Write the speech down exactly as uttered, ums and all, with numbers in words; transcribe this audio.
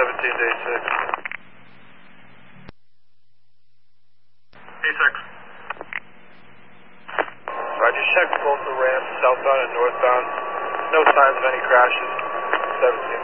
seventeen to eight six. eight six. Roger, check both the ramps, southbound and northbound. No signs of any crashes. seventeen.